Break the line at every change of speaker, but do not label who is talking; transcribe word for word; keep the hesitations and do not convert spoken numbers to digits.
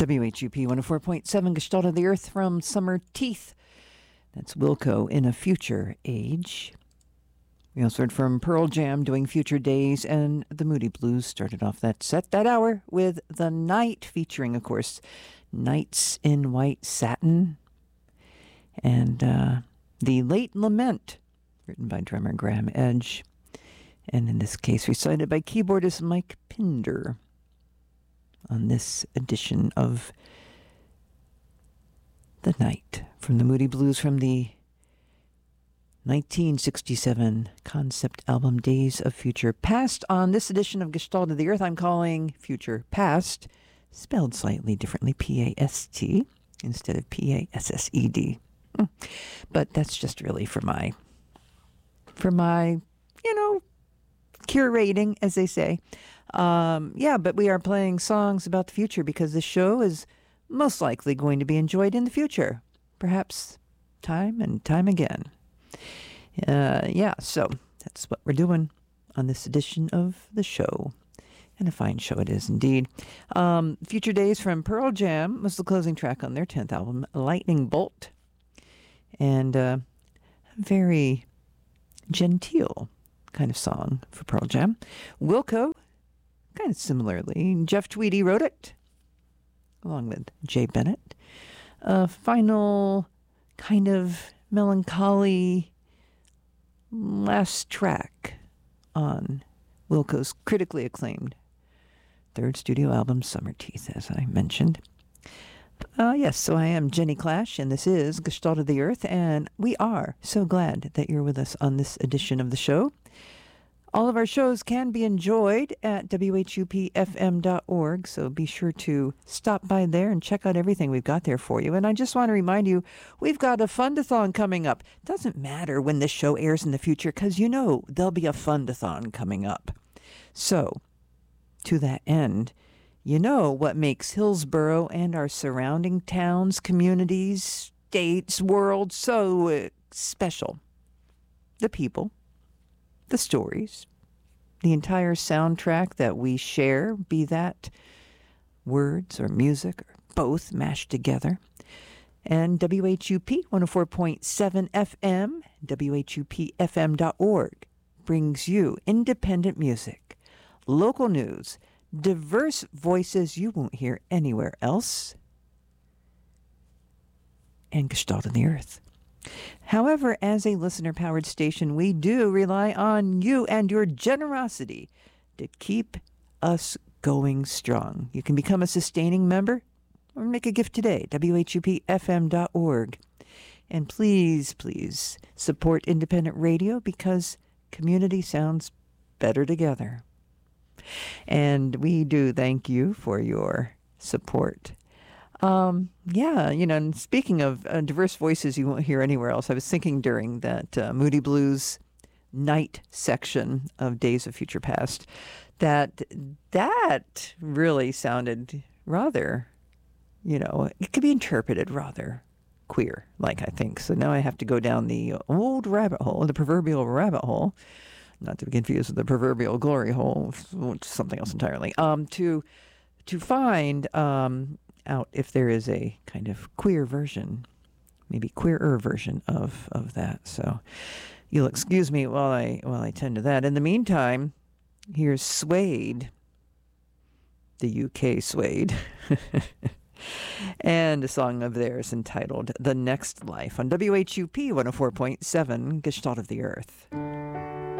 W H U P one oh four point seven, Gestalt of the Earth from Summer Teeth. That's Wilco in a Future Age. We also heard from Pearl Jam doing Future Days, and the Moody Blues started off that set that hour with The Night, featuring, of course, Knights in White Satin, and uh, The Late Lament, written by drummer Graham Edge, and in this case recited by keyboardist Mike Pinder on this edition of The Night from the Moody Blues from the nineteen sixty-seven concept album Days of Future Past. On this edition of Gestalt of the Earth, I'm calling Future Past, spelled slightly differently, P A S T instead of P A S S E D. But that's just really for my, for my, you know, curating, as they say. Um, yeah, but we are playing songs about the future because the show is most likely going to be enjoyed in the future, perhaps time and time again. Uh, yeah, so that's what we're doing on this edition of the show. And a fine show it is indeed. Um, Future Days from Pearl Jam was the closing track on their tenth album, Lightning Bolt. And uh, very genteel kind of song for Pearl Jam. Wilco, kind of similarly. Jeff Tweedy wrote it, along with Jay Bennett. A final kind of melancholy last track on Wilco's critically acclaimed third studio album, Summer Teeth, as I mentioned. Uh, yes, so I am Jenny Clash, and this is Gestalt of the Earth, and we are so glad that you're with us on this edition of the show. All of our shows can be enjoyed at W H U P F M dot org, so be sure to stop by there and check out everything we've got there for you. And I just want to remind you, we've got a Fundathon coming up. Doesn't matter when this show airs in the future, because you know there'll be a Fundathon coming up. So, to that end, you know what makes Hillsborough and our surrounding towns, communities, states, world so uh, special? The people. The stories, the entire soundtrack that we share, be that words or music or both mashed together. And W H U P one oh four point seven F M, W H U P F M dot org brings you independent music, local news, diverse voices you won't hear anywhere else, and Gestalt of the Earth. However, as a listener-powered station, we do rely on you and your generosity to keep us going strong. You can become a sustaining member or make a gift today, W H U P F M dot org. And please, please support independent radio because community sounds better together. And we do thank you for your support. Um, yeah, you know, and speaking of uh, diverse voices you won't hear anywhere else, I was thinking during that uh, Moody Blues night section of Days of Future Past that that really sounded rather, you know, it could be interpreted rather queer, like I think. So now I have to go down the old rabbit hole, the proverbial rabbit hole, not to be confused with the proverbial glory hole, which is something else entirely, um, to, to find... Um, out if there is a kind of queer version, maybe queerer version of, of that. So you'll excuse me while I while I tend to that. In the meantime, here's Suede, the U K Suede, and a song of theirs entitled The Next Life on W H U P one oh four point seven, Gestalt of the Earth.